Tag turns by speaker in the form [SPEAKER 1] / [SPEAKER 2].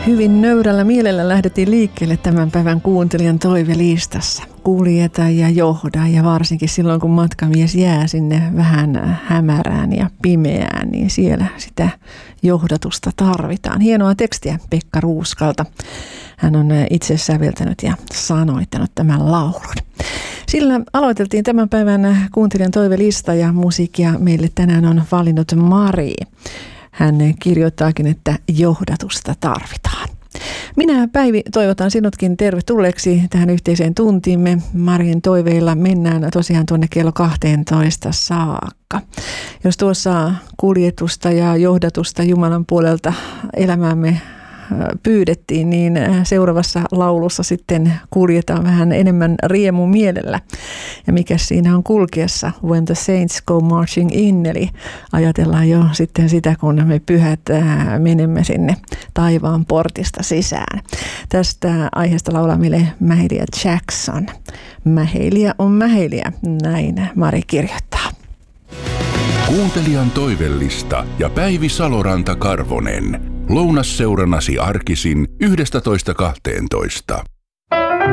[SPEAKER 1] Hyvin nöyrällä mielellä lähdettiin liikkeelle tämän päivän kuuntelijan toivelistassa. Kuljeta ja johda, ja varsinkin silloin kun matkamies jää sinne vähän hämärään ja pimeään, niin siellä sitä johdatusta tarvitaan. Hienoa tekstiä Pekka Ruuskalta. Hän on itse säveltänyt ja sanoittanut tämän laulun. Sillä aloiteltiin tämän päivän kuuntelijan toivelista, ja musiikkia meille tänään on valinnut Mari. Hän kirjoittaakin, että johdatusta tarvitaan. Minä, Päivi, toivotan sinutkin tervetulleeksi tähän yhteiseen tuntiimme. Marin toiveilla mennään tosiaan tuonne kello 12 saakka. Jos tuossa kuljetusta ja johdatusta Jumalan puolelta elämäämme pyydettiin, niin seuraavassa laulussa sitten kuljetaan vähän enemmän riemumielellä. Ja mikä siinä on kulkiessa? When the saints go marching in, eli ajatellaan jo sitten sitä, kun me pyhät menemme sinne taivaan portista sisään. Tästä aiheesta laulaa meille Mahalia Jackson. Mäheliä on mäheliä, näin Mari kirjoittaa.
[SPEAKER 2] Kuuntelijan toivellista ja Päivi Saloranta-Karvonen. Lounasseurannasi arkisin 11.12.